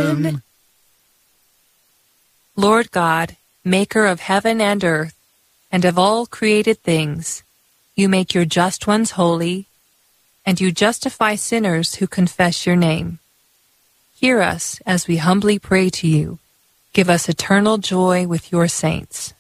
Amen. Lord God, maker of heaven and earth, and of all created things, you make your just ones holy, and you justify sinners who confess your name. Hear us as we humbly pray to you. Give us eternal joy with your saints.